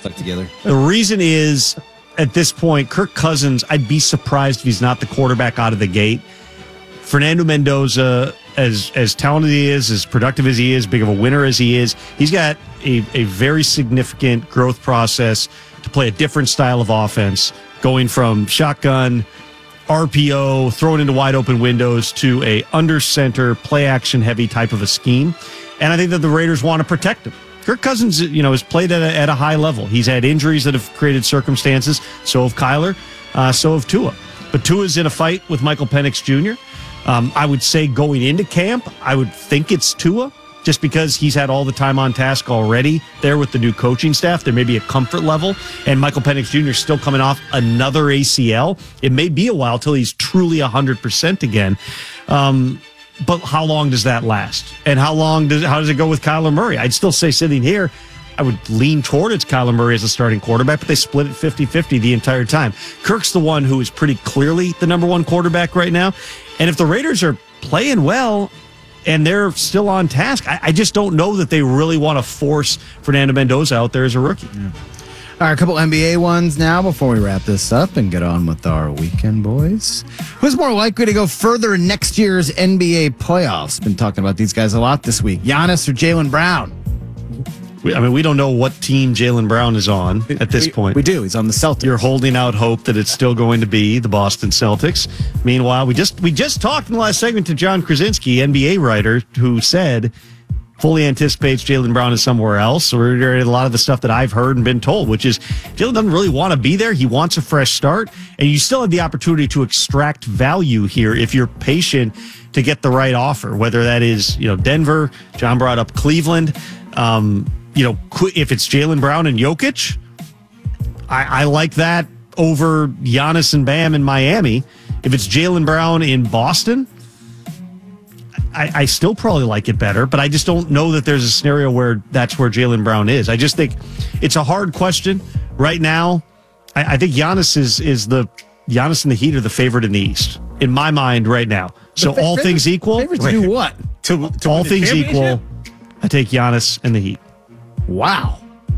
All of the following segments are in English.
stuck together. The reason is, at this point, Kirk Cousins, I'd be surprised if he's not the quarterback out of the gate. Fernando Mendoza, as talented he is, as productive as he is, big of a winner as he is, he's got a very significant growth process to play a different style of offense, going from shotgun, RPO, throwing into wide open windows to a under center, play action heavy type of a scheme. And I think that the Raiders want to protect him. Kirk Cousins, has played at a high level. He's had injuries that have created circumstances. So have Kyler. So have Tua. But Tua's in a fight with Michael Penix Jr. I would say going into camp, I would think it's Tua, just because he's had all the time on task already there with the new coaching staff. There may be a comfort level. And Michael Penix Jr. is still coming off another ACL. It may be a while till he's truly 100% again. But how long does that last? And how does it go with Kyler Murray? I'd still say sitting here, I would lean toward it's Kyler Murray as a starting quarterback, but they split it 50-50 the entire time. Kirk's the one who is pretty clearly the number one quarterback right now. And if the Raiders are playing well and they're still on task, I just don't know that they really want to force Fernando Mendoza out there as a rookie. Yeah. All right, a couple NBA ones now before we wrap this up and get on with our weekend, boys. Who's more likely to go further in next year's NBA playoffs? Been talking about these guys a lot this week. Giannis or Jaylen Brown? We don't know what team Jaylen Brown is on at this point. We do. He's on the Celtics. You're holding out hope that it's still going to be the Boston Celtics. Meanwhile, we just talked in the last segment to John Krasinski, NBA writer, who said fully anticipates Jaylen Brown is somewhere else. Or a lot of the stuff that I've heard and been told, which is Jaylen doesn't really want to be there. He wants a fresh start, and you still have the opportunity to extract value here if you're patient to get the right offer, whether that is, Denver. John brought up Cleveland. If it's Jaylen Brown and Jokic, I like that over Giannis and Bam in Miami. If it's Jaylen Brown in Boston, I still probably like it better, but I just don't know that there's a scenario where that's where Jaylen Brown is. I just think it's a hard question right now. I think Giannis is the Giannis and the Heat are the favorite in the East in my mind right now. So all things equal, favorites do what? To all things equal, I take Giannis and the Heat. Wow.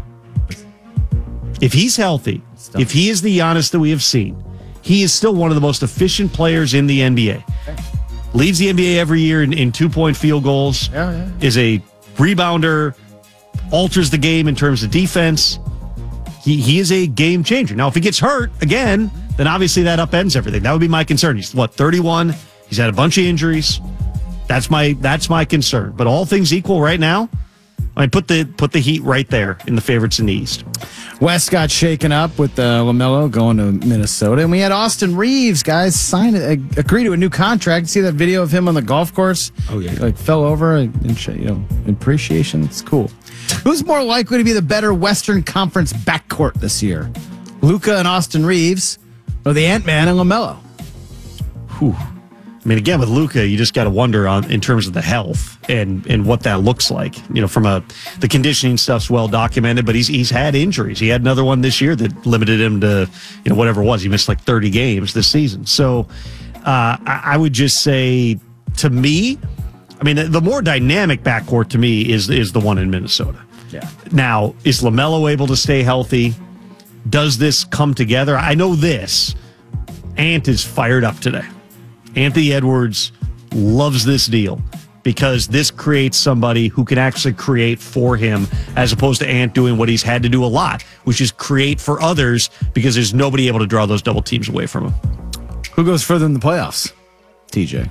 If he's healthy, if he is the Giannis that we have seen, he is still one of the most efficient players in the NBA. Leads the NBA every year in 2-point field goals. Yeah. Is a rebounder, alters the game in terms of defense. He is a game changer. Now, if he gets hurt again, then obviously that upends everything. That would be my concern. He's 31. He's had a bunch of injuries. That's my concern. But all things equal right now, put the Heat right there in the favorites in the East. West got shaken up with LaMelo going to Minnesota, and we had Austin Reeves, guys, agree to a new contract. See that video of him on the golf course? Oh yeah, he, fell over in appreciation. It's cool. Who's more likely to be the better Western Conference backcourt this year? Luka and Austin Reeves, or the Ant-Man and LaMelo? Whew. Again, with Luka, you just got to wonder in terms of the health and what that looks like. The conditioning stuff's well documented, but he's had injuries. He had another one this year that limited him to, whatever it was. He missed like 30 games this season. So I would just say, to me, the more dynamic backcourt to me is the one in Minnesota. Yeah. Now, is LaMelo able to stay healthy? Does this come together? I know this. Ant is fired up today. Anthony Edwards loves this deal because this creates somebody who can actually create for him as opposed to Ant doing what he's had to do a lot, which is create for others because there's nobody able to draw those double teams away from him. Who goes further in the playoffs? TJ.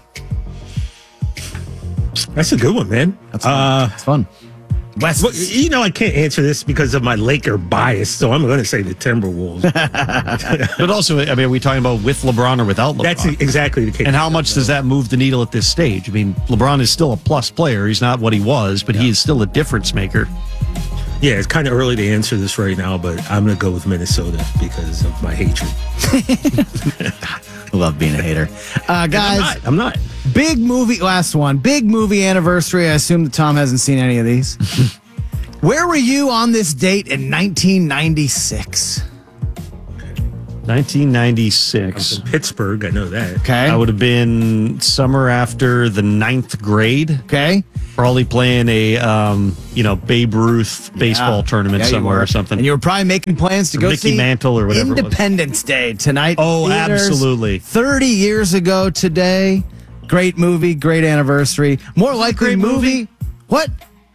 That's a good one, man. That's fun. It's fun. Well, I can't answer this because of my Laker bias, so I'm going to say the Timberwolves. But also, are we talking about with LeBron or without LeBron? That's exactly the case. And how much does that move the needle at this stage? LeBron is still a plus player. He's not what he was, but he is still a difference maker. Yeah, it's kind of early to answer this right now, but I'm going to go with Minnesota because of my hatred. I love being a hater. Guys, I'm not. Big movie, last one. Big movie anniversary. I assume that Tom hasn't seen any of these. Where were you on this date in 1996? 1996. In Pittsburgh, I know that. Okay. I would have been summer after the 9th grade. Okay. Probably playing a, Babe Ruth baseball tournament Yeah, you somewhere were. or something. And you were probably making plans to go Mickey see Mantle or whatever it was. Independence Day tonight. Oh, Theaters. absolutely. 30 years ago today. Great movie, great anniversary. More likely Great movie. What?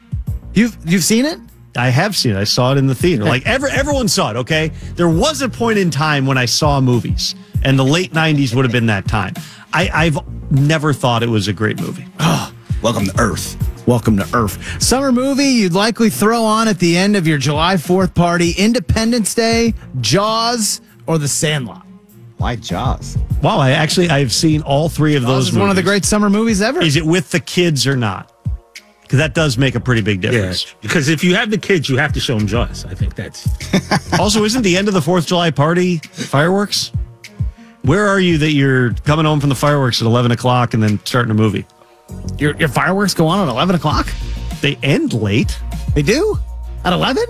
You've seen it? I have seen it. I saw it in the theater. Like everyone saw it, okay? There was a point in time when I saw movies, and the late 90s would have been that time. I've never thought it was a great movie. Welcome to Earth. Welcome to Earth. Summer movie you'd likely throw on at the end of your July 4th party. Independence Day, Jaws, or The Sandlot. Why Jaws? Wow, I've seen all three of Jaws those is movies. one of the great summer movies ever. Is it with the kids or not? Because that does make a pretty big Yeah, difference. because if you have the kids, you have to show them Jaws. I think that's Also, isn't the end of the 4th of July party fireworks? Where are you that you're coming home from the fireworks at 11 o'clock and then starting a movie? Your fireworks go on at 11 o'clock? They end late. They do? At 11?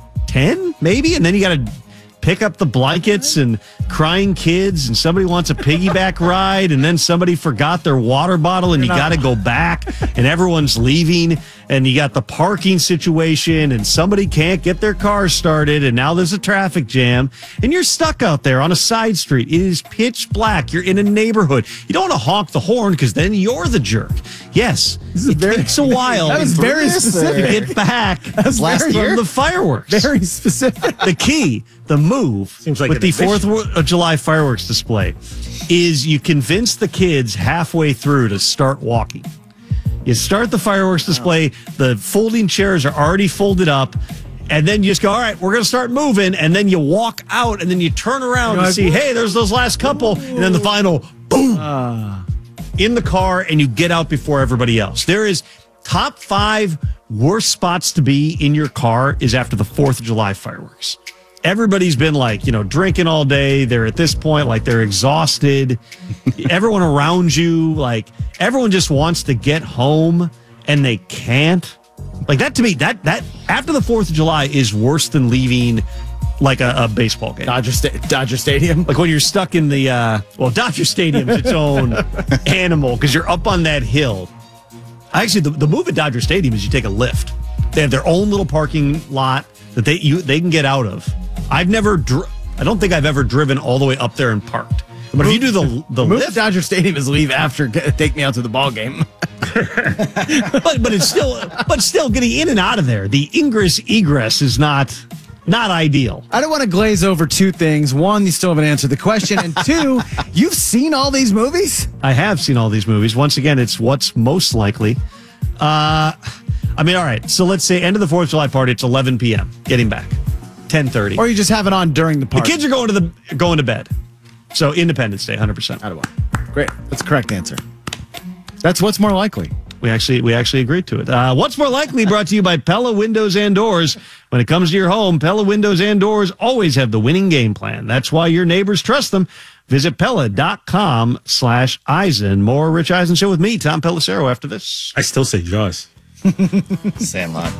10 maybe, and then you got to pick up the blankets and crying kids, and somebody wants a piggyback ride, and then somebody forgot their water bottle, and you got to go back, and everyone's leaving, and you got the parking situation, and somebody can't get their car started, and now there's a traffic jam, and you're stuck out there on a side street. It is pitch black. You're in a neighborhood. You don't want to honk the horn because then you're the jerk. Yes, it takes a while That was very to specific. get back last from year? the fireworks. Very specific. The key, the move Seems like with an the admission. 4th of July fireworks display is you convince the kids halfway through to start walking. You start the fireworks display, the folding chairs are already folded up, and then you just go, all right, we're going to start moving, and then you walk out, and then you turn around and see, hey, there's those last couple, and then the final, boom, in the car, and you get out before everybody else. There is top 5 worst spots to be in your car is after the 4th of July fireworks. Everybody's been drinking all day. They're at this point, they're exhausted. Everyone around you, everyone just wants to get home and they can't. That to me, that after the 4th of July is worse than leaving a baseball game. Dodger Stadium. Like when you're stuck in the, Dodger Stadium's its own animal because you're up on that hill. Actually, the move at Dodger Stadium is you take a lift. They have their own little parking lot that they can get out of. I don't think I've ever driven all the way up there and parked. But if you do the Move lift, to Dodger Stadium is leave after take me out to the ball game. but it's still getting in and out of there. The egress is not ideal. I don't want to glaze over two things. One, you still haven't answered the question. And two, you've seen all these movies? I have seen all these movies. Once again, it's what's most likely. All right. So let's say end of the 4th of July party. It's 11 p.m. Getting back, 10:30. Or you just have it on during the The party? kids are going to bed. So Independence Day, 100%. Great. That's the correct answer. That's what's more likely. We actually agreed to it. What's more likely brought to you by Pella Windows and Doors. When it comes to your home, Pella Windows and Doors always have the winning game plan. That's why your neighbors trust them. Visit Pella.com/Eisen. More Rich Eisen Show with me, Tom Pelissero, after this. I still say Jaws. Sandlot.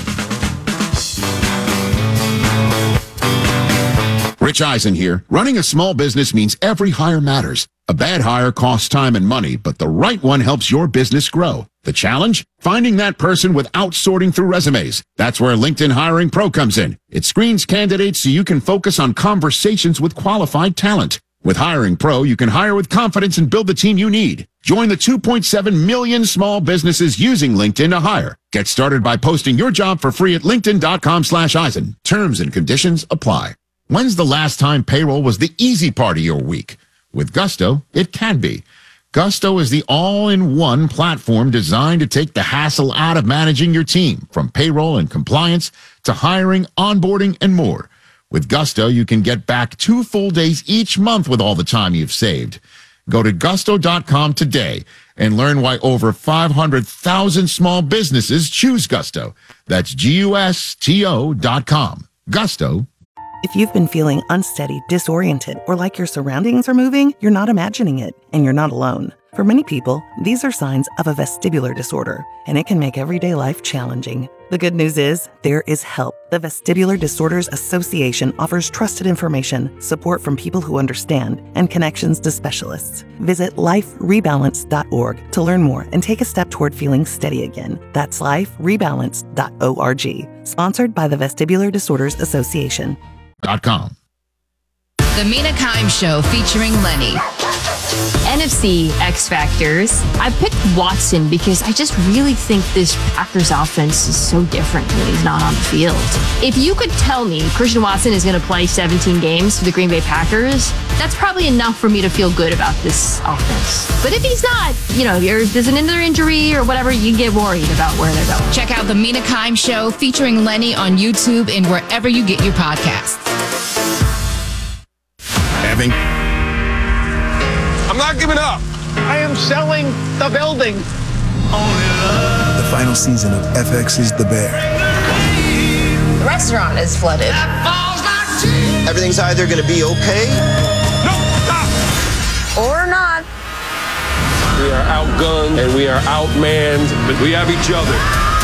Rich Eisen here. Running a small business means every hire matters. A bad hire costs time and money, but the right one helps your business grow. The challenge? Finding that person without sorting through resumes. That's where LinkedIn Hiring Pro comes in. It screens candidates so you can focus on conversations with qualified talent. With Hiring Pro, you can hire with confidence and build the team you need. Join the 2.7 million small businesses using LinkedIn to hire. Get started by posting your job for free at linkedin.com/Eisen. Terms and conditions apply. When's the last time payroll was the easy part of your week? With Gusto, it can be. Gusto is the all-in-one platform designed to take the hassle out of managing your team, from payroll and compliance to hiring, onboarding, and more. With Gusto, you can get back 2 full days each month with all the time you've saved. Go to gusto.com today and learn why over 500,000 small businesses choose Gusto. That's GUSTO.com. Gusto. If you've been feeling unsteady, disoriented, or like your surroundings are moving, you're not imagining it, and you're not alone. For many people, these are signs of a vestibular disorder, and it can make everyday life challenging. The good news is, there is help. The Vestibular Disorders Association offers trusted information, support from people who understand, and connections to specialists. Visit liferebalance.org to learn more and take a step toward feeling steady again. That's liferebalance.org. Sponsored by the Vestibular Disorders Association. .com. The Mina Kimes Show featuring Lenny. NFC X Factors. I picked Watson because I just really think this Packers offense is so different when he's not on the field. If you could tell me Christian Watson is going to play 17 games for the Green Bay Packers, that's probably enough for me to feel good about this offense. But if he's not, there's another injury or whatever, you get worried about where they're going. Check out The Mina Kimes Show featuring Lenny on YouTube and wherever you get your podcasts. Having I'm not giving up. I am selling the building. The final season of FX is The Bear. The restaurant is flooded. Everything's either going to be okay. No, stop. Or not. We are outgunned and we are outmanned, but we have each other.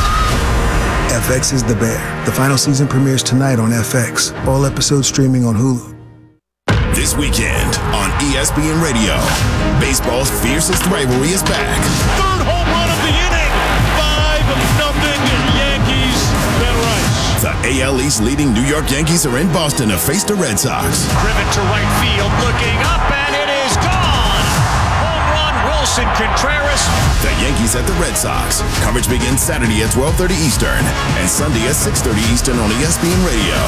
FX is The Bear. The final season premieres tonight on FX. All episodes streaming on Hulu. This weekend on ESPN Radio, baseball's fiercest rivalry is back. Third home run of the inning. 5-0 Yankees. Ben Rice. The AL East leading New York Yankees are in Boston to face the Red Sox. Driven to right field, looking up, and it is gone. Home run, Wilson Contreras. The Yankees at the Red Sox. Coverage begins Saturday at 12:30 Eastern and Sunday at 6:30 Eastern on ESPN Radio.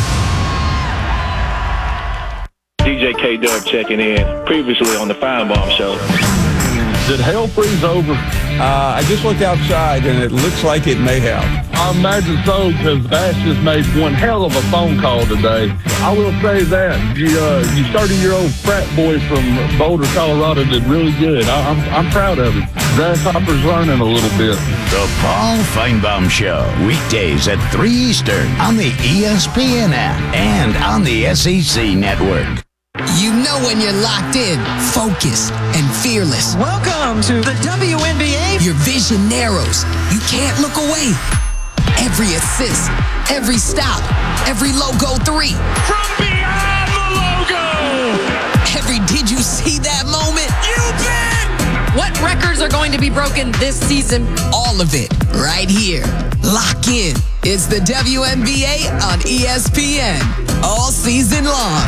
DJ K-Dub checking in, previously on the Feinbaum Show. Did hell freeze over? I just looked outside, and it looks like it may have. I imagine so, because Bass just made one hell of a phone call today. I will say that. You 30-year-old frat boy from Boulder, Colorado did really good. I'm proud of him. Grasshopper's learning a little bit. The Paul Feinbaum Show, weekdays at 3 Eastern on the ESPN app and on the SEC Network. You know when you're locked in, focused, and fearless. Welcome to the WNBA. Your vision narrows. You can't look away. Every assist, every stop, every logo 3. From beyond the logo. Every did you see that moment? You bet. What records are going to be broken this season? All of it right here. Lock in. It's the WNBA on ESPN. All season long.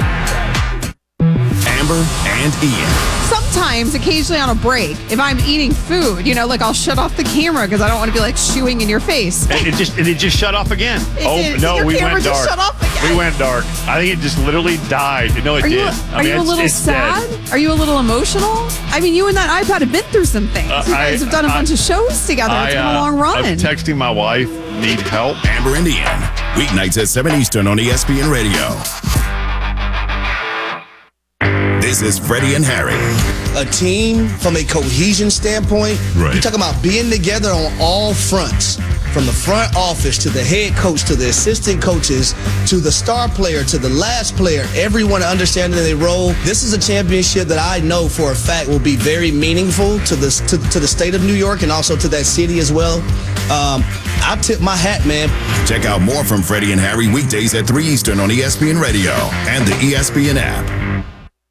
Amber and Ian. Sometimes, occasionally on a break, if I'm eating food, I'll shut off the camera because I don't want to be like chewing in your face. And it just shut off again. We went dark. Shut off again. We went dark. I think it just literally died. No, it did. Are you a little sad? Dead. Are you a little emotional? I mean, you and that iPad have been through some things. You guys have done a bunch of shows together. It's been a long run. I'm texting my wife, need help. Amber and Ian, weeknights at 7 Eastern on ESPN Radio. This is Freddie and Harry. A team from a cohesion standpoint, right. You're talking about being together on all fronts, from the front office to the head coach to the assistant coaches to the star player to the last player, everyone understanding their role. This is a championship that I know for a fact will be very meaningful to the state of New York and also to that city as well. I tip my hat, man. Check out more from Freddie and Harry weekdays at 3 Eastern on ESPN Radio and the ESPN app.